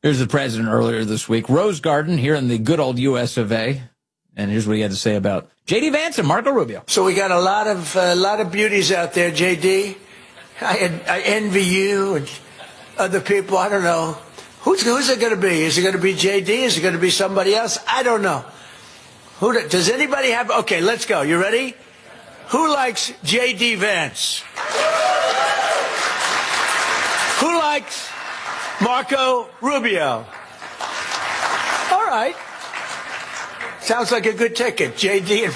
Here's the president earlier this week. Rose Garden here in the good old U.S. of A. And here's what he had to say about J.D. Vance and Marco Rubio. So we got a lot of beauties out there, J.D. I envy you and other people. I don't know. Who's it going to be? Is it going to be J.D.? Is it going to be somebody else? I don't know. Does anybody have? Okay, let's go. You ready? Who likes J.D. Vance? Who likes Marco Rubio? All right. Sounds like a good ticket. J.D.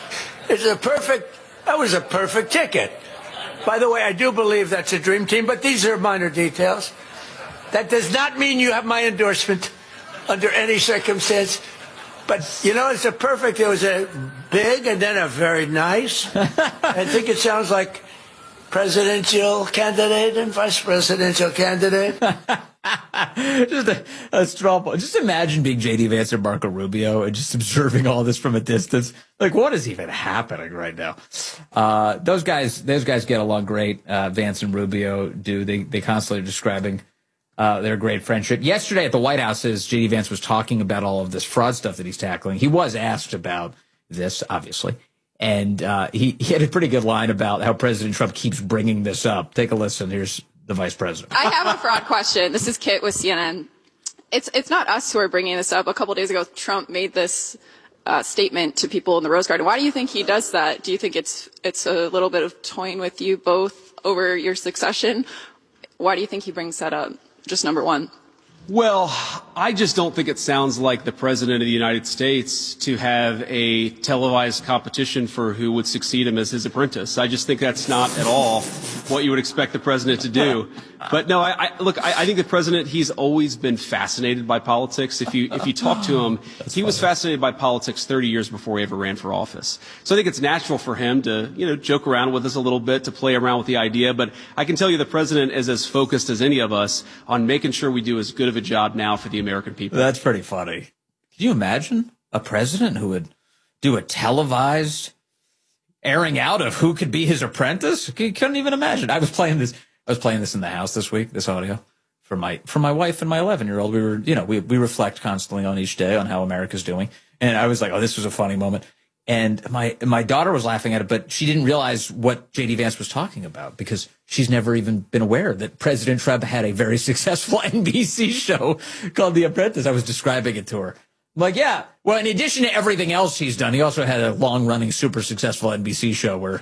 That was a perfect ticket. By the way, I do believe that's a dream team, but these are minor details. That does not mean you have my endorsement under any circumstance. But, you know, it was a big and then a very nice. I think it sounds like presidential candidate and vice presidential candidate. Just a straw ball. Just imagine being J.D. Vance and Marco Rubio and just observing all this from a distance. Like, what is even happening right now? Those guys get along great. Vance and Rubio do. They constantly are describing their great friendship. Yesterday at the White House, as J.D. Vance was talking about all of this fraud stuff that he's tackling, he was asked about this, obviously. And he had a pretty good line about how President Trump keeps bringing this up. Take a listen. Here's the vice president. I have a fraud question. This is Kit with CNN. It's not us who are bringing this up. A couple of days ago, Trump made this statement to people in the Rose Garden. Why do you think he does that? Do you think it's a little bit of toying with you both over your succession? Why do you think he brings that up? Just number one. Well, I just don't think it sounds like the President of the United States to have a televised competition for who would succeed him as his apprentice. I just think that's not at all what you would expect the President to do. But no, I think the President, he's always been fascinated by politics. If you talk to him, he was fascinated by politics 30 years before he ever ran for office. So I think it's natural for him to, joke around with us a little bit, to play around with the idea. But I can tell you the President is as focused as any of us on making sure we do as good of a job now for the American people. That's pretty funny. Can you imagine a president who would do a televised airing out of who could be his apprentice? You couldn't even imagine. I was playing this in the house this week, this audio, for my wife and my 11-year-old. We were, we reflect constantly on each day on how America's doing. And I was like, oh, this was a funny moment. And my daughter was laughing at it, but she didn't realize what J.D. Vance was talking about because she's never even been aware that President Trump had a very successful NBC show called The Apprentice. I was describing it to her. I'm like, yeah, well, in addition to everything else he's done, he also had a long-running, super successful NBC show where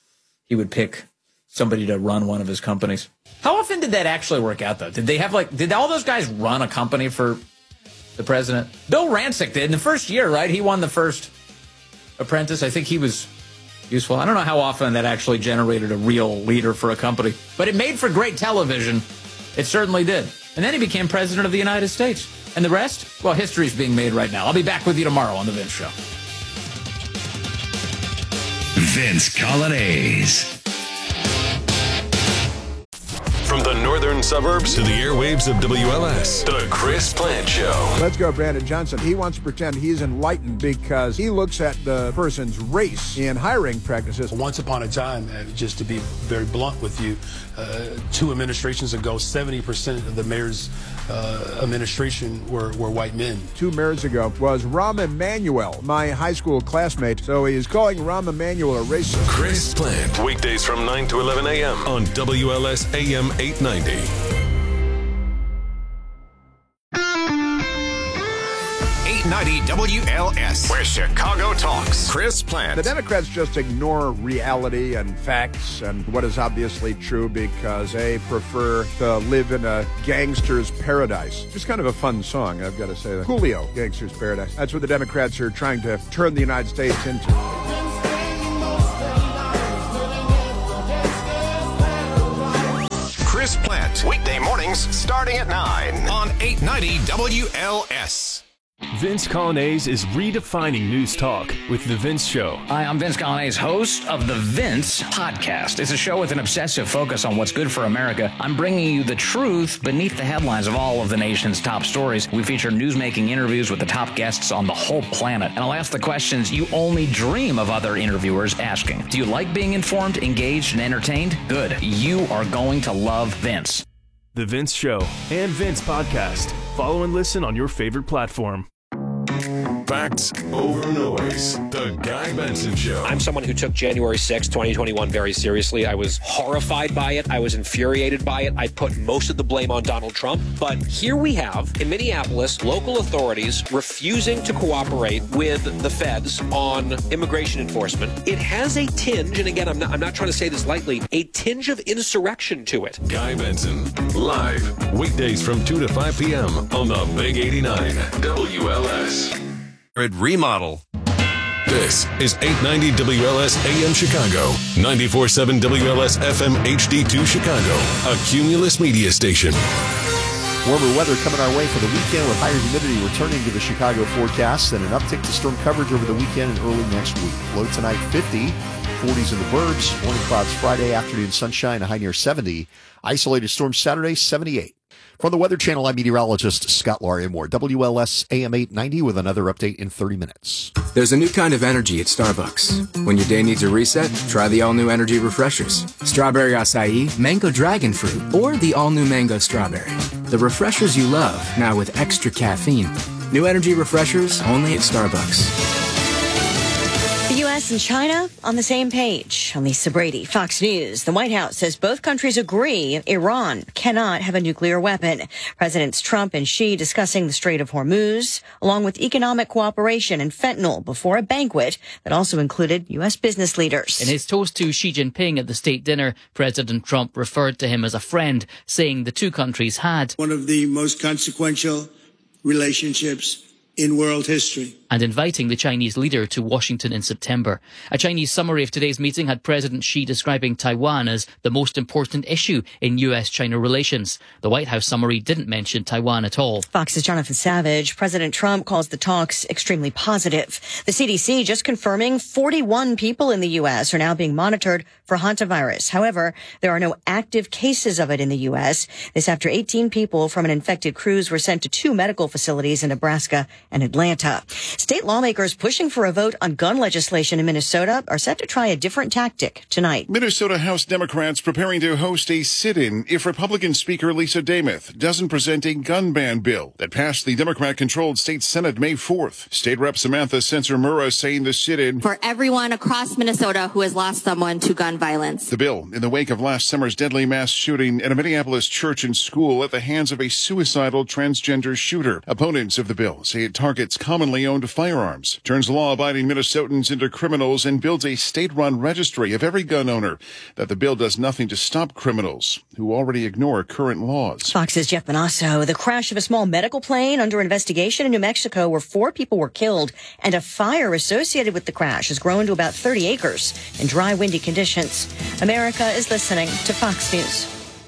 he would pick somebody to run one of his companies. How often did that actually work out, though? Did all those guys run a company for the president? Bill Rancic did in the first year, right? He won the first Apprentice. I think he was useful. I don't know how often that actually generated a real leader for a company, but it made for great television. It certainly did. And then he became president of the United States. And the rest? Well, history's being made right now. I'll be back with you tomorrow on The Vince Show. Vince Coglianese. From the northern suburbs to the airwaves of WLS, The Chris Plante Show. Let's go, Brandon Johnson. He wants to pretend he's enlightened because he looks at the person's race in hiring practices. Once upon a time, just to be very blunt with you, 2 administrations ago, 70% of the mayor's administration were white men. 2 mayors ago was Rahm Emanuel, my high school classmate. So he is calling Rahm Emanuel a racist. Chris Plante, weekdays from 9 to 11 a.m. on WLS AM 890. 890 WLS, where Chicago talks. Chris Plante. The Democrats just ignore reality and facts and what is obviously true because they prefer to live in a gangster's paradise. It's kind of a fun song, I've got to say that. Coolio, Gangster's Paradise. That's what the Democrats are trying to turn the United States into. Chris Plante, weekday mornings starting at 9 on 890 WLS. Vince Coglianese is redefining news talk with The Vince Show. Hi, I'm Vince Coglianese, host of The Vince Podcast. It's a show with an obsessive focus on what's good for America. I'm bringing you the truth beneath the headlines of all of the nation's top stories. We feature newsmaking interviews with the top guests on the whole planet. And I'll ask the questions you only dream of other interviewers asking. Do you like being informed, engaged, and entertained? Good. You are going to love Vince. The Vince Show and Vince Podcast. Follow and listen on your favorite platform. Facts over noise. The Guy Benson Show. I'm someone who took January 6, 2021 very seriously. I was horrified by it. I was infuriated by it. I put most of the blame on Donald Trump. But here we have, in Minneapolis, local authorities refusing to cooperate with the feds on immigration enforcement. It has a tinge, and again, I'm not trying to say this lightly, a tinge of insurrection to it. Guy Benson, live, weekdays from 2 to 5 p.m. on the Big 89 WLS. Remodel. This is 890 WLS AM Chicago, 94.7 WLS FM HD2 Chicago, a Cumulus media station. Warmer weather coming our way for the weekend with higher humidity returning to the Chicago forecast and an uptick to storm coverage over the weekend and early next week. Low tonight 50, 40s in the burbs, morning clouds Friday, afternoon sunshine, a high near 70. Isolated storm Saturday, 78. From the Weather Channel, I'm meteorologist Scott Larimore. WLS AM 890 with another update in 30 minutes. There's a new kind of energy at Starbucks. When your day needs a reset, try the all-new energy refreshers. Strawberry acai, mango dragon fruit, or the all-new mango strawberry. The refreshers you love, now with extra caffeine. New energy refreshers only at Starbucks. The U.S. and China on the same page. I'm Lisa Brady, Fox News. The White House says both countries agree Iran cannot have a nuclear weapon. Presidents Trump and Xi discussing the Strait of Hormuz, along with economic cooperation and fentanyl before a banquet that also included U.S. business leaders. In his toast to Xi Jinping at the state dinner, President Trump referred to him as a friend, saying the two countries had one of the most consequential relationships in world history. And inviting the Chinese leader to Washington in September. A Chinese summary of today's meeting had President Xi describing Taiwan as the most important issue in U.S.-China relations. The White House summary didn't mention Taiwan at all. Fox's Jonathan Savage. President Trump calls the talks extremely positive. The CDC just confirming 41 people in the U.S. are now being monitored for hantavirus. However, there are no active cases of it in the U.S. This after 18 people from an infected cruise were sent to 2 medical facilities in Nebraska and Atlanta. State lawmakers pushing for a vote on gun legislation in Minnesota are set to try a different tactic tonight. Minnesota House Democrats preparing to host a sit-in if Republican Speaker Lisa Demuth doesn't present a gun ban bill that passed the Democrat-controlled state Senate May 4th. State Rep Samantha Sensor-Murrah saying the sit-in for everyone across Minnesota who has lost someone to gun violence. The bill in the wake of last summer's deadly mass shooting at a Minneapolis church and school at the hands of a suicidal transgender shooter. Opponents of the bill say it targets commonly owned firearms, turns law-abiding Minnesotans into criminals, and builds a state-run registry of every gun owner. That the bill does nothing to stop criminals who already ignore current laws. Fox's Jeff Manasso. The crash of a small medical plane under investigation in New Mexico where 4 people were killed and a fire associated with the crash has grown to about 30 acres in dry, windy conditions. America is listening to Fox News.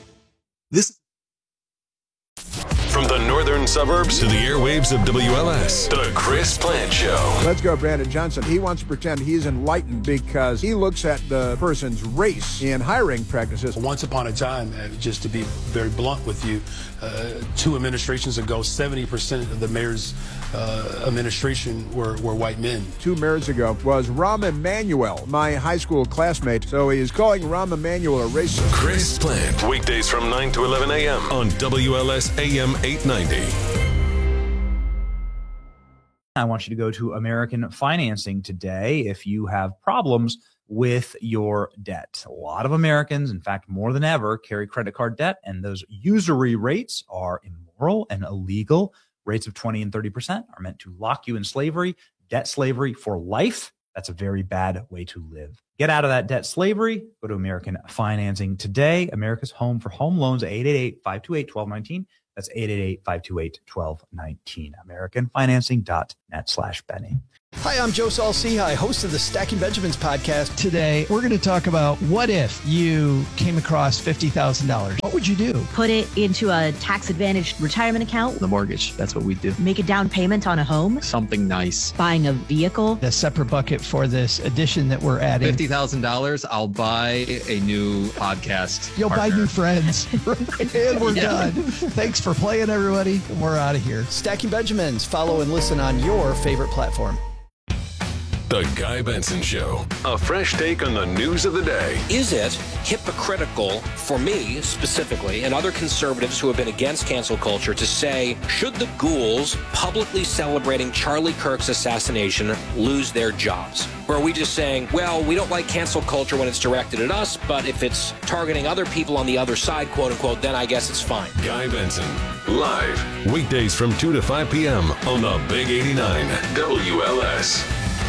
From the northern suburbs to the airwaves of WLS, the Chris Plant Show. Let's go, Brandon Johnson. He wants to pretend he's enlightened because he looks at the person's race in hiring practices. Once upon a time, just to be very blunt with you, 2 administrations ago, 70% of the mayor's administration were white men. 2 mayors ago was Rahm Emanuel, my high school classmate. So he is calling Rahm Emanuel a racist. Chris Plant, weekdays from 9 to 11 a.m. on WLS AM 890. I want you to go to American Financing today if you have problems with your debt. A lot of Americans, in fact, more than ever, carry credit card debt, and those usury rates are immoral and illegal. Rates of 20 and 30% are meant to lock you in slavery, debt slavery for life. That's a very bad way to live. Get out of that debt slavery. Go to American Financing today. America's home for home loans, 888-528-1219. That's 888-528-1219. AmericanFinancing.net/Benny. Hi, I'm Joe Saul-Sehy, host of the Stacking Benjamins podcast. Today, we're going to talk about what if you came across $50,000. What would you do? Put it into a tax-advantaged retirement account. The mortgage, that's what we do. Make a down payment on a home. Something nice. Buying a vehicle. A separate bucket for this addition that we're adding. $50,000, I'll buy a new podcast You'll partner. buy new friends. And we're done. Thanks for playing, everybody. We're out of here. Stacking Benjamins. Follow and listen on your favorite platform. The Guy Benson Show. A fresh take on the news of the day. Is it hypocritical for me specifically and other conservatives who have been against cancel culture to say, should the ghouls publicly celebrating Charlie Kirk's assassination lose their jobs? Or are we just saying, well, we don't like cancel culture when it's directed at us, but if it's targeting other people on the other side, quote unquote, then I guess it's fine. Guy Benson, live, weekdays from 2 to 5 p.m. on the Big 89 WLS.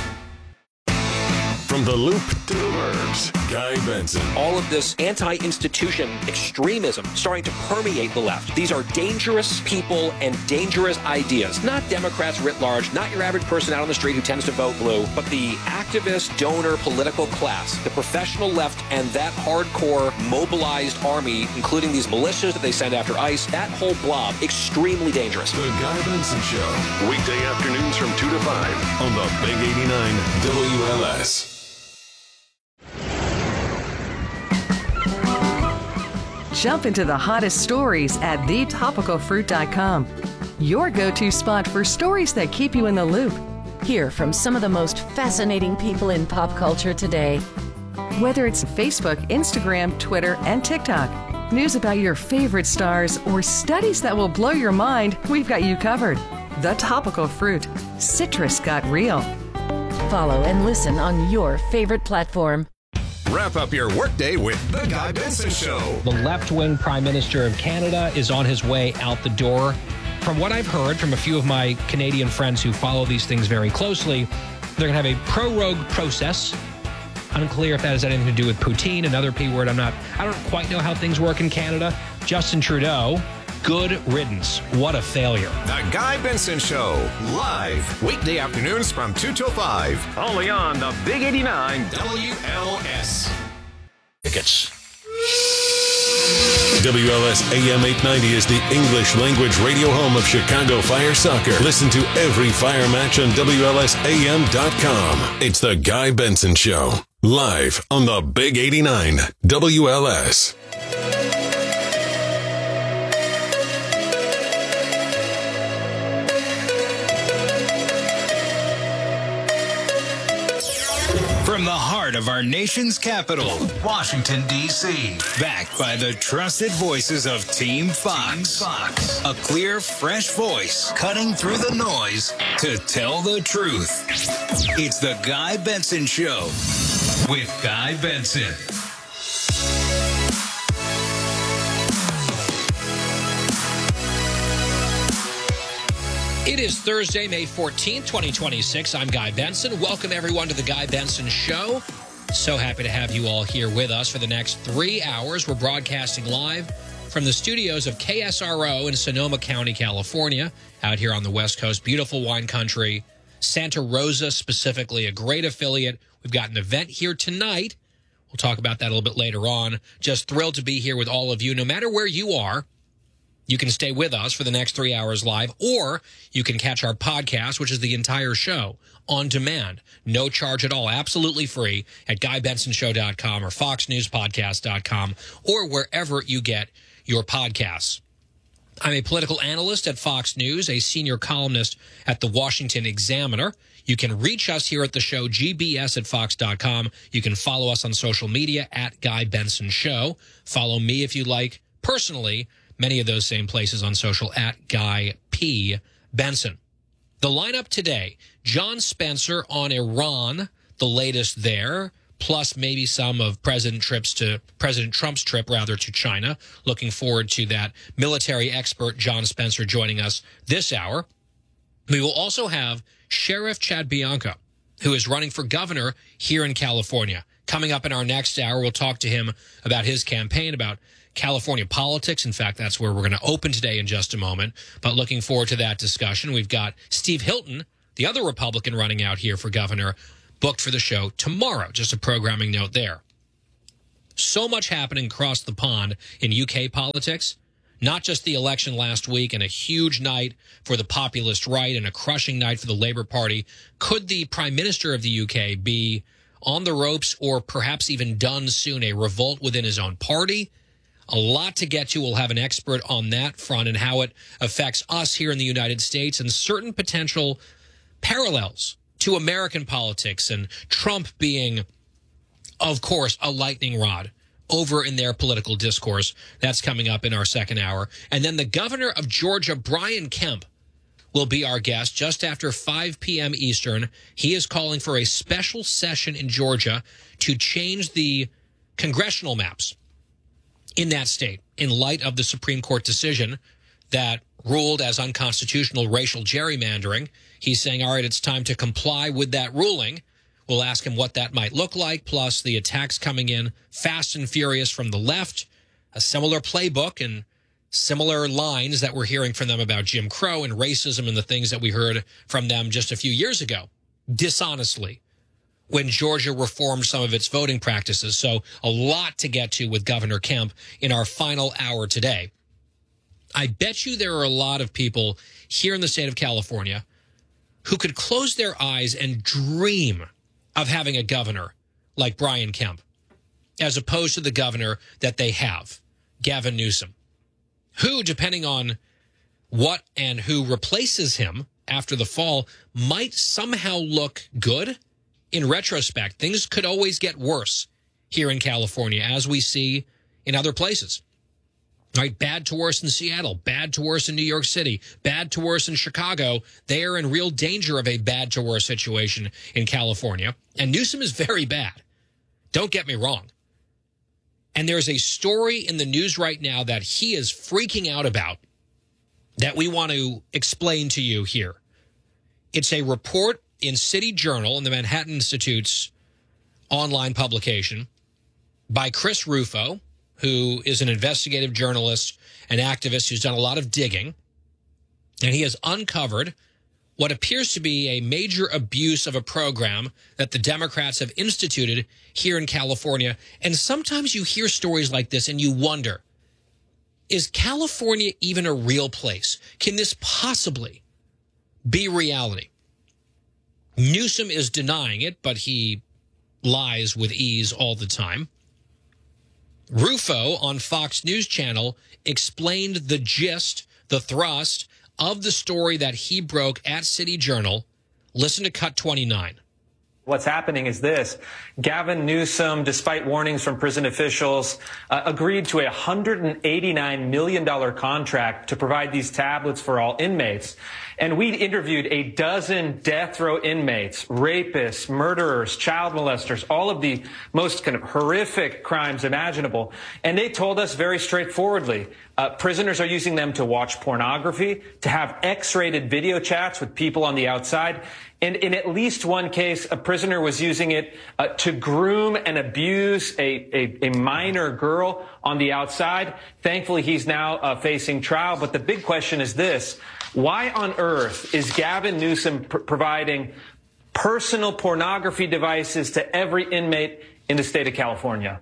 From the Loop to the Verbs, Guy Benson. All of this anti-institution extremism starting to permeate the left. These are dangerous people and dangerous ideas. Not Democrats writ large, not your average person out on the street who tends to vote blue, but the activist, donor, political class, the professional left, and that hardcore mobilized army, including these militias that they send after ICE, that whole blob, extremely dangerous. The Guy Benson Show, weekday afternoons from 2 to 5 on the Big 89 WLS. Jump into the hottest stories at thetopicalfruit.com. Your go-to spot for stories that keep you in the loop. Hear from some of the most fascinating people in pop culture today. Whether it's Facebook, Instagram, Twitter, and TikTok, news about your favorite stars, or studies that will blow your mind, we've got you covered. The Topical Fruit. Citrus got real. Follow and listen on your favorite platform. Wrap up your workday with The Guy Benson Show. The left-wing Prime Minister of Canada is on his way out the door. From what I've heard from a few of my Canadian friends who follow these things very closely, they're going to have a prorogue process. Unclear if that has anything to do with poutine, another P word. I don't quite know how things work in Canada. Justin Trudeau, good riddance. What a failure. The Guy Benson Show, live, weekday afternoons from 2 till 5. Only on the Big 89 WLS. Tickets. WLS AM 890 is the English language radio home of Chicago Fire Soccer. Listen to every Fire match on WLSAM.com. It's the Guy Benson Show, live on the Big 89 WLS. From the heart of our nation's capital, Washington, D.C. Backed by the trusted voices of Team Fox. A clear, fresh voice cutting through the noise to tell the truth. It's the Guy Benson Show with Guy Benson. It is Thursday, May 14th, 2026. I'm Guy Benson. Welcome, everyone, to the Guy Benson Show. So happy to have you all here with us for the next 3 hours. We're broadcasting live from the studios of KSRO in Sonoma County, California, out here on the West Coast. Beautiful wine country. Santa Rosa, specifically, a great affiliate. We've got an event here tonight. We'll talk about that a little bit later on. Just thrilled to be here with all of you. No matter where you are, you can stay with us for the next 3 hours live, or you can catch our podcast, which is the entire show, on demand. No charge at all, absolutely free, at GuyBensonShow.com or FoxNewsPodcast.com, or wherever you get your podcasts. I'm a political analyst at Fox News, a senior columnist at the Washington Examiner. You can reach us here at the show, gbs@fox.com. You can follow us on social media at Guy Benson Show. Follow me if you like, personally, many of those same places on social at Guy P. Benson. The lineup today, John Spencer on Iran, the latest there, plus maybe some of President Trump's trip to China. Looking forward to that. Military expert John Spencer joining us this hour. We will also have Sheriff Chad Bianco, who is running for governor here in California. Coming up in our next hour, we'll talk to him about his campaign, about California politics. In fact, that's where we're going to open today in just a moment. But looking forward to that discussion. We've got Steve Hilton, the other Republican running out here for governor, booked for the show tomorrow. Just a programming note there. So much happening across the pond in UK politics. Not just the election last week and a huge night for the populist right and a crushing night for the Labour Party. Could the Prime Minister of the UK be on the ropes or perhaps even done soon? A revolt within his own party? A lot to get to. We'll have an expert on that front and how it affects us here in the United States and certain potential parallels to American politics and Trump being, of course, a lightning rod over in their political discourse. That's coming up in our second hour. And then the governor of Georgia, Brian Kemp, will be our guest just after 5 p.m. Eastern. He is calling for a special session in Georgia to change the congressional maps in that state in light of the Supreme Court decision that ruled as unconstitutional racial gerrymandering. He's saying, all right, it's time to comply with that ruling. We'll ask him what that might look like, plus the attacks coming in fast and furious from the left, a similar playbook and similar lines that we're hearing from them about Jim Crow and racism and the things that we heard from them just a few years ago, dishonestly, when Georgia reformed some of its voting practices. So a lot to get to with Governor Kemp in our final hour today. I bet you there are a lot of people here in the state of California who could close their eyes and dream of having a governor like Brian Kemp, as opposed to the governor that they have, Gavin Newsom, who, depending on what and who replaces him after the fall, might somehow look good. In retrospect, things could always get worse here in California, as we see in other places. Right? Bad to worse in Seattle, bad to worse in New York City, bad to worse in Chicago. They are in real danger of a bad to worse situation in California. And Newsom is very bad. Don't get me wrong. And there's a story in the news right now that he is freaking out about that we want to explain to you here. It's a report in City Journal, in the Manhattan Institute's online publication, by Chris Rufo, who is an investigative journalist and activist who's done a lot of digging. And he has uncovered what appears to be a major abuse of a program that the Democrats have instituted here in California. And sometimes you hear stories like this and you wonder, is California even a real place? Can this possibly be reality? Newsom is denying it, but he lies with ease all the time. Rufo on Fox News Channel explained the gist, the thrust of the story that he broke at City Journal. Listen to Cut 29. What's happening is this. Gavin Newsom, despite warnings from prison officials, agreed to a $189 million contract to provide these tablets for all inmates. And we interviewed a dozen death row inmates, rapists, murderers, child molesters, all of the most kind of horrific crimes imaginable. And they told us very straightforwardly, prisoners are using them to watch pornography, to have X-rated video chats with people on the outside. And in at least one case, a prisoner was using it to groom and abuse a minor girl on the outside. Thankfully, he's now facing trial. But the big question is this. Why on earth is Gavin Newsom providing personal pornography devices to every inmate in the state of California?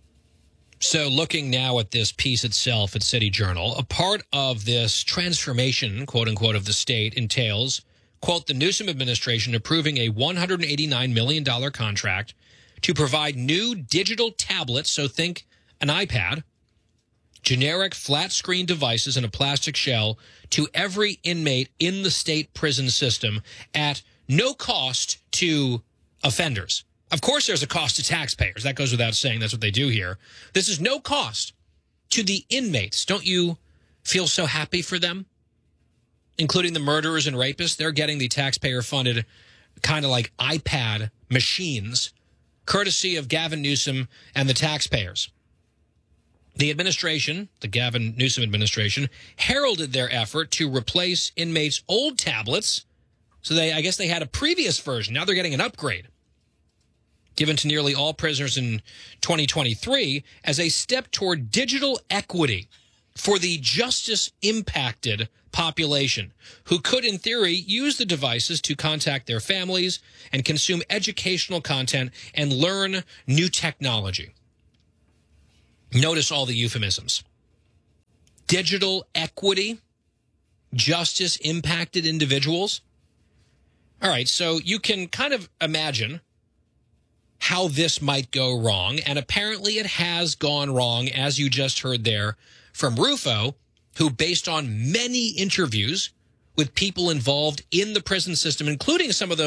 So looking now at this piece itself at City Journal, a part of this transformation, quote unquote, of the state entails, quote, the Newsom administration approving a $189 million contract to provide new digital tablets, so think an iPad, generic flat-screen devices in a plastic shell to every inmate in the state prison system at no cost to offenders. Of course, there's a cost to taxpayers. That goes without saying. That's what they do here. This is no cost to the inmates. Don't you feel so happy for them? Including the murderers and rapists. They're getting the taxpayer-funded kind of like iPad machines, courtesy of Gavin Newsom and the taxpayers. The administration, the Gavin Newsom administration, heralded their effort to replace inmates' old tablets. So I guess they had a previous version. Now they're getting an upgrade given to nearly all prisoners in 2023 as a step toward digital equity for the justice-impacted population who could, in theory, use the devices to contact their families and consume educational content and learn new technology. Notice all the euphemisms. Digital equity, justice-impacted individuals. All right, so you can kind of imagine how this might go wrong, and apparently it has gone wrong, as you just heard there from Rufo, who, based on many interviews with people involved in the prison system, including some of those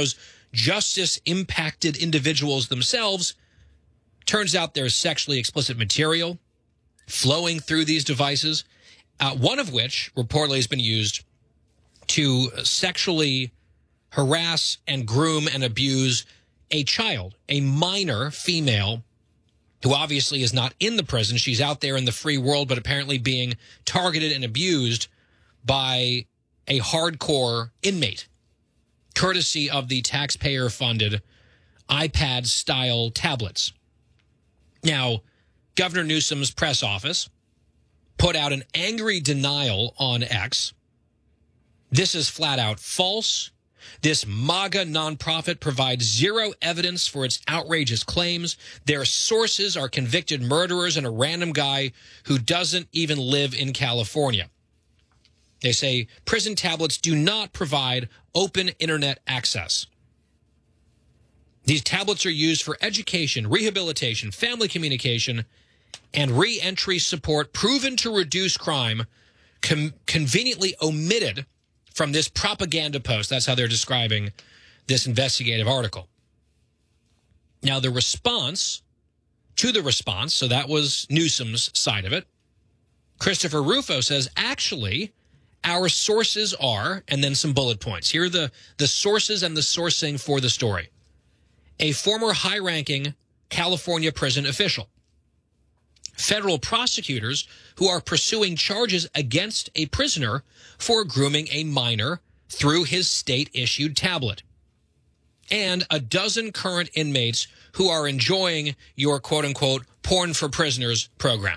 justice-impacted individuals themselves, turns out there's sexually explicit material flowing through these devices, one of which reportedly has been used to sexually harass and groom and abuse a child, a minor female who obviously is not in the prison. She's out there in the free world, but apparently being targeted and abused by a hardcore inmate, courtesy of the taxpayer-funded iPad-style tablets. Now, Governor Newsom's press office put out an angry denial on X. This is flat out false. This MAGA nonprofit provides zero evidence for its outrageous claims. Their sources are convicted murderers and a random guy who doesn't even live in California. They say prison tablets do not provide open internet access. These tablets are used for education, rehabilitation, family communication, and re-entry support, proven to reduce crime, conveniently omitted from this propaganda post. That's how they're describing this investigative article. Now, the response to the response, so that was Newsom's side of it, Christopher Rufo says, actually, our sources are, and then some bullet points. Here are the sources and the sourcing for the story. A former high-ranking California prison official. Federal prosecutors who are pursuing charges against a prisoner for grooming a minor through his state-issued tablet. And a dozen current inmates who are enjoying your quote-unquote porn for prisoners program.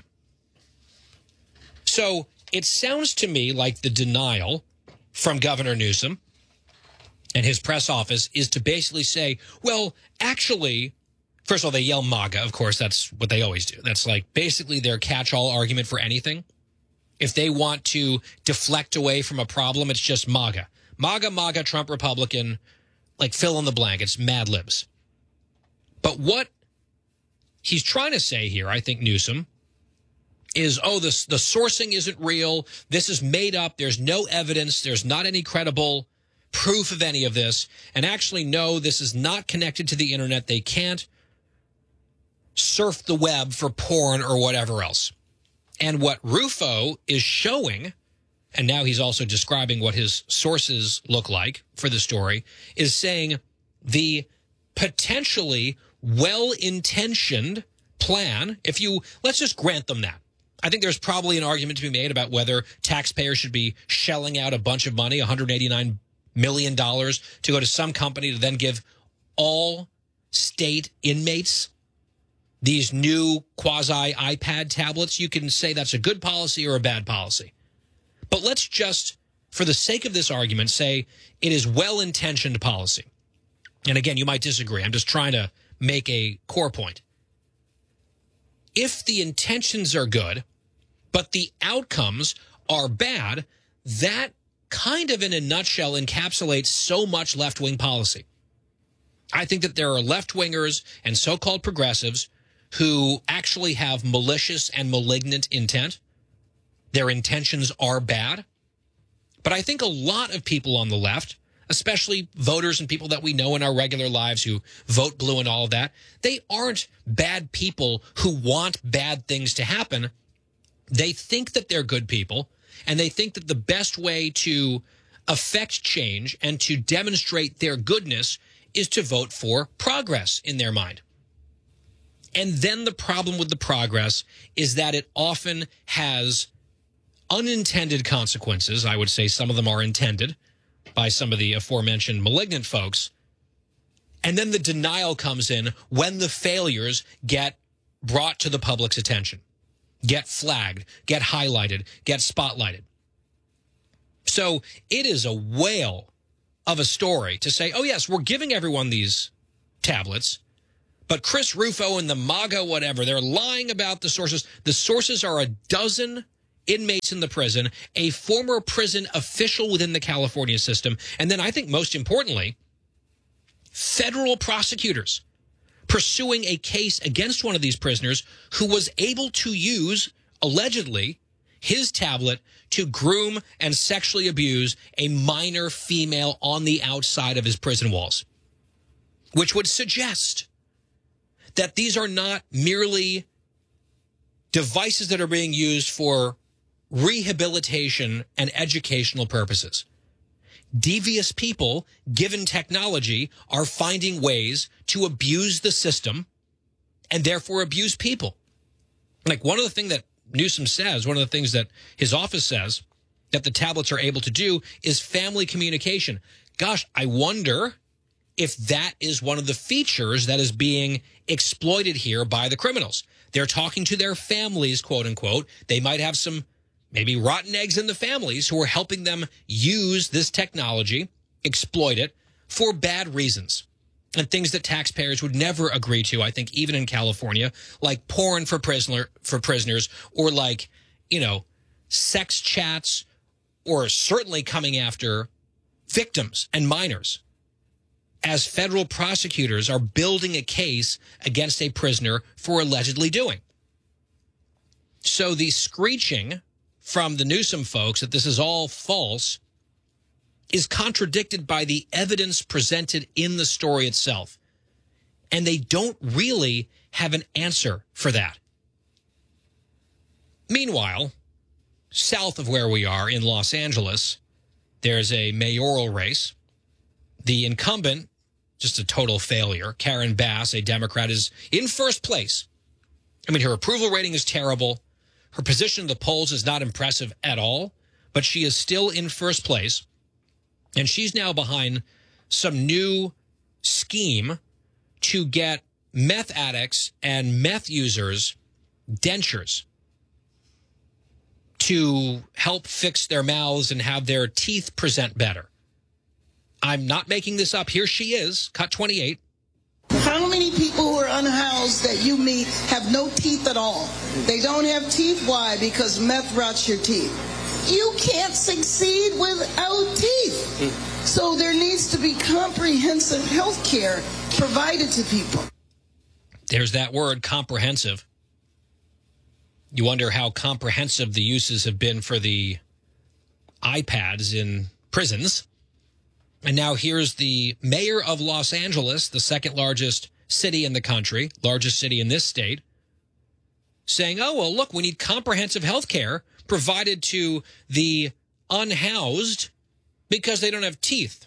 So it sounds to me like the denial from Governor Newsom and his press office is to basically say, well, actually, first of all, they yell MAGA. Of course, that's what they always do. That's like basically their catch-all argument for anything. If they want to deflect away from a problem, it's just MAGA. MAGA, MAGA, Trump, Republican, like fill in the blank. It's Mad Libs. But what he's trying to say here, I think Newsom, is, oh, the sourcing isn't real. This is made up. There's no evidence. There's not any credible proof of any of this. And actually, no, this is not connected to the internet. They can't surf the web for porn or whatever else. And what Rufo is showing, and now he's also describing what his sources look like for the story, is saying the potentially well-intentioned plan, let's just grant them that. I think there's probably an argument to be made about whether taxpayers should be shelling out a bunch of money, $189 million, to go to some company to then give all state inmates these new quasi-iPad tablets. You can say that's a good policy or a bad policy. But let's just, for the sake of this argument, say it is well-intentioned policy. And again, you might disagree. I'm just trying to make a core point. If the intentions are good, but the outcomes are bad, that kind of in a nutshell encapsulates so much left-wing policy. I think that there are left-wingers and so-called progressives who actually have malicious and malignant intent. Their intentions are bad. But I think a lot of people on the left, especially voters and people that we know in our regular lives who vote blue and all of that, they aren't bad people who want bad things to happen. They think that they're good people, and they think that the best way to affect change and to demonstrate their goodness is to vote for progress in their mind. And then the problem with the progress is that it often has unintended consequences. I would say some of them are intended by some of the aforementioned malignant folks. And then the denial comes in when the failures get brought to the public's attention, get flagged, get highlighted, get spotlighted. So it is a whale of a story to say, oh, yes, we're giving everyone these tablets, but Chris Rufo and the MAGA whatever, they're lying about the sources. The sources are a dozen inmates in the prison, a former prison official within the California system, and then I think most importantly, federal prosecutors pursuing a case against one of these prisoners who was able to use, allegedly, his tablet to groom and sexually abuse a minor female on the outside of his prison walls. which would suggest that these are not merely devices that are being used for rehabilitation and educational purposes. Devious people, given technology, are finding ways to abuse the system and therefore abuse people. Like one of the things that Newsom says, one of the things that his office says that the tablets are able to do is family communication. Gosh, I wonder if that is one of the features that is being exploited here by the criminals. They're talking to their families, quote unquote. They might have some maybe rotten eggs in the families who are helping them use this technology, exploit it for bad reasons and things that taxpayers would never agree to, I think, even in California, like porn for prisoners or like, you know, sex chats, or certainly coming after victims and minors as federal prosecutors are building a case against a prisoner for allegedly doing. So the screeching from the Newsom folks that this is all false is contradicted by the evidence presented in the story itself. And they don't really have an answer for that. Meanwhile, south of where we are in Los Angeles, there's a mayoral race. The incumbent, just a total failure, Karen Bass, a Democrat, is in first place. I mean, her approval rating is terrible. Her position in the polls is not impressive at all, but she is still in first place. And she's now behind some new scheme to get meth addicts and meth users dentures to help fix their mouths and have their teeth present better. I'm not making this up. Here she is, cut 28. How many people who are unhoused that you meet have no teeth at all? They don't have teeth. Why? Because meth rots your teeth. You can't succeed without teeth. So there needs to be comprehensive health care provided to people. There's that word, comprehensive. You wonder how comprehensive the uses have been for the iPads in prisons. And now here's the mayor of Los Angeles, the second largest city in the country, largest city in this state, saying, oh, well, look, we need comprehensive health care provided to the unhoused because they don't have teeth.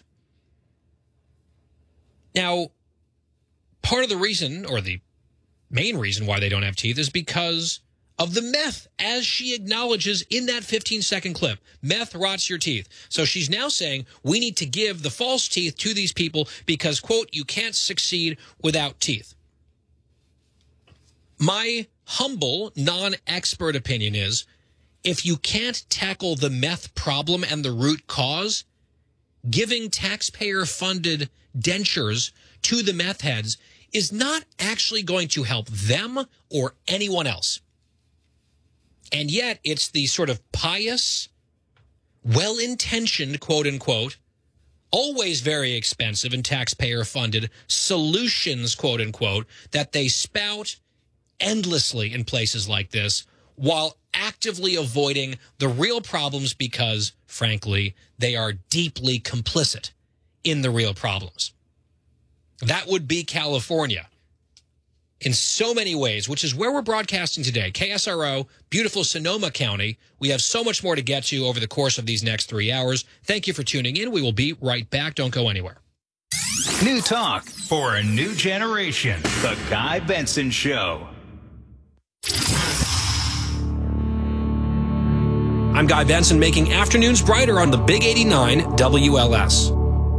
Now, part of the reason, or the main reason why they don't have teeth, is because of the meth, as she acknowledges in that 15-second clip. Meth rots your teeth. So she's now saying we need to give the false teeth to these people because, quote, you can't succeed without teeth. My humble, non-expert opinion is if you can't tackle the meth problem and the root cause, giving taxpayer-funded dentures to the meth heads is not actually going to help them or anyone else. And yet it's the sort of pious, well-intentioned, quote-unquote, always very expensive and taxpayer-funded solutions, quote-unquote, that they spout endlessly in places like this while actively avoiding the real problems because, frankly, they are deeply complicit in the real problems. That would be California in so many ways, which is where we're broadcasting today. KSRO, beautiful Sonoma County. We have so much more to get to over the course of these next 3 hours. Thank you for tuning in. We will be right back. Don't go anywhere. New talk for a new generation. The Guy Benson Show. I'm Guy Benson, making afternoons brighter on the Big 89 WLS.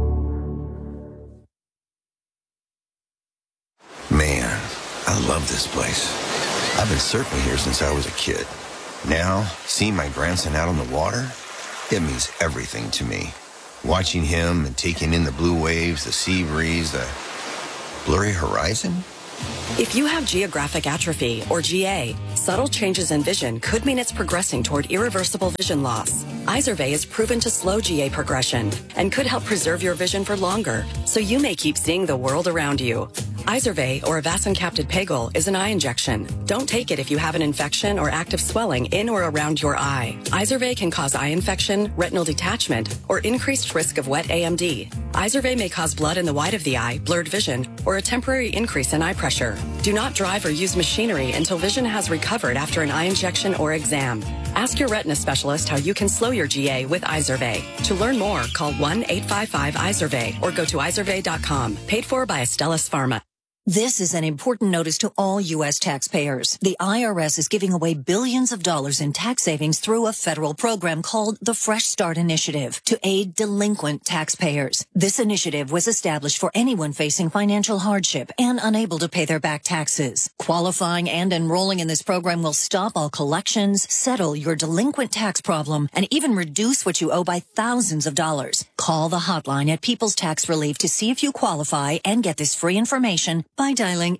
Man, I love this place. I've been surfing here since I was a kid. Now, seeing my grandson out on the water, it means everything to me. Watching him and taking in the blue waves, the sea breeze, the blurry horizon. If you have geographic atrophy, or GA, subtle changes in vision could mean it's progressing toward irreversible vision loss. Izervay is proven to slow GA progression and could help preserve your vision for longer, so you may keep seeing the world around you. Izervay, or avacincaptad pegol, is an eye injection. Don't take it if you have an infection or active swelling in or around your eye. Izervay can cause eye infection, retinal detachment, or increased risk of wet AMD. Izervay may cause blood in the white of the eye, blurred vision, or a temporary increase in eye pressure. Do not drive or use machinery until vision has recovered after an eye injection or exam. Ask your retina specialist how you can slow your GA with Izervay. To learn more, call 1-855-IZERVAY or go to izervay.com. Paid for by Astellas Pharma. This is an important notice to all U.S. taxpayers. The IRS is giving away billions of dollars in tax savings through a federal program called the Fresh Start Initiative to aid delinquent taxpayers. This initiative was established for anyone facing financial hardship and unable to pay their back taxes. Qualifying and enrolling in this program will stop all collections, settle your delinquent tax problem, and even reduce what you owe by thousands of dollars. Call the hotline at People's Tax Relief to see if you qualify and get this free information by dialing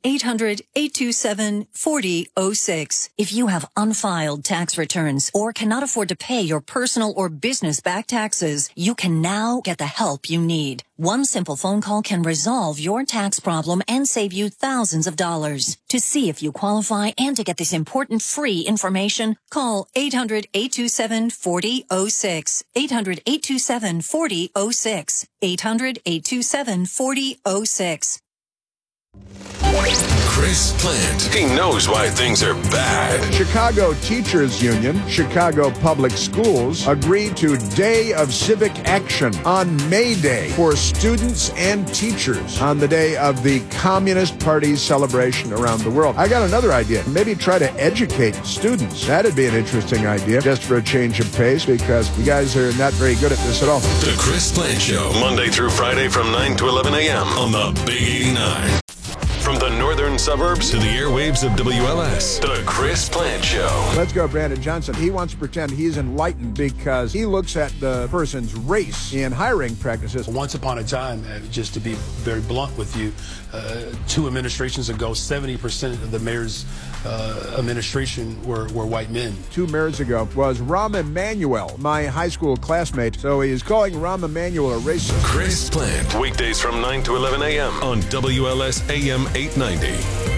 800-827-4006. If you have unfiled tax returns or cannot afford to pay your personal or business back taxes, you can now get the help you need. One simple phone call can resolve your tax problem and save you thousands of dollars. To see if you qualify and to get this important free information, call 800-827-4006. 800-827-4006. 800-827-4006. Chris Plant. He knows why things are bad. Chicago Teachers Union, Chicago Public Schools agreed to Day of Civic Action on May Day for students and teachers on the day of the Communist Party's celebration around the world. I got another idea. Maybe try to educate students. That'd be an interesting idea, just for a change of pace, because you guys are not very good at this at all. The Chris Plant Show, Monday through Friday from 9 to 11 a.m. on the Big 89. From the northern suburbs to the airwaves of WLS, The Chris Plant Show. Let's go, Brandon Johnson. He wants to pretend he's enlightened because he looks at the person's race in hiring practices. Once upon a time, just to be very blunt with you, 2 administrations ago, 70% of the mayor's administration were white men. 2 mayors ago was Rahm Emanuel, my high school classmate. So he's calling Rahm Emanuel a racist. Chris Plant, weekdays from 9 to 11 a.m. on WLS AM 890.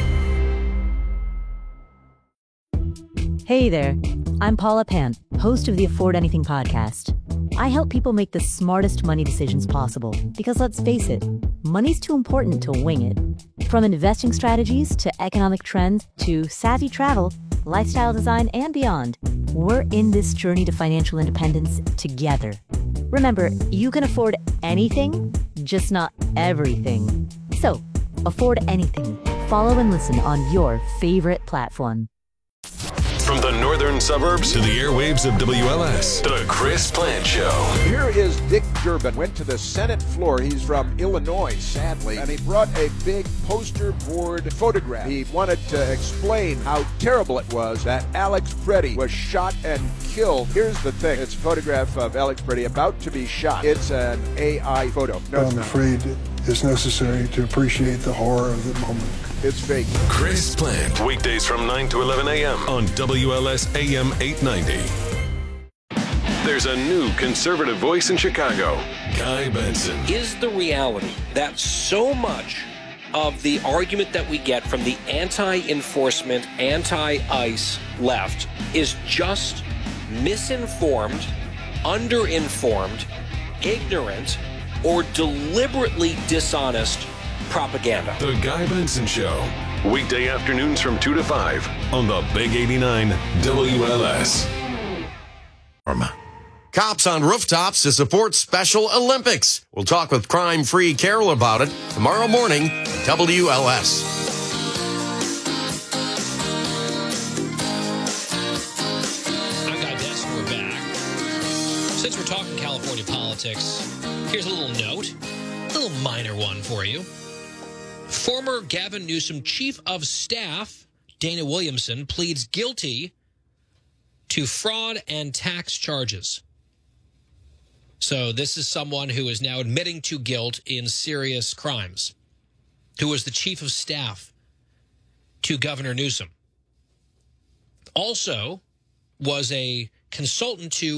Hey there, I'm Paula Pant, host of the Afford Anything podcast. I help people make the smartest money decisions possible because, let's face it, money's too important to wing it. From investing strategies to economic trends to savvy travel, lifestyle design, and beyond, we're in this journey to financial independence together. Remember, you can afford anything, just not everything. So, afford anything. Follow and listen on your favorite platform. From the northern suburbs to the airwaves of WLS, The Chris Plant Show. Here is Dick Durbin. Went to the Senate floor. He's from Illinois, sadly, and he brought a big poster board photograph. He wanted to explain how terrible it was that Alex Preddy was shot and killed. Here's the thing. It's a photograph of Alex Preddy about to be shot. It's an AI photo. No, I'm afraid it's necessary to appreciate the horror of the moment. It's fake. Chris Plant, weekdays from 9 to 11 a.m. on WLS AM 890. There's a new conservative voice in Chicago, Guy Benson. Is the reality that so much of the argument that we get from the anti-enforcement, anti-ICE left is just misinformed, underinformed, ignorant, or deliberately dishonest propaganda? The Guy Benson Show, weekday afternoons from 2 to 5 on the Big 89 WLS. Cops on rooftops to support Special Olympics. We'll talk with crime-free Carol about it tomorrow morning, WLS. I'm Guy Benson. We're back. Since we're talking California politics, here's a little note, a little minor one for you. Former Gavin Newsom Chief of Staff, Dana Williamson, pleads guilty to fraud and tax charges. So this is someone who is now admitting to guilt in serious crimes, who was the chief of staff to Governor Newsom. Also was a consultant to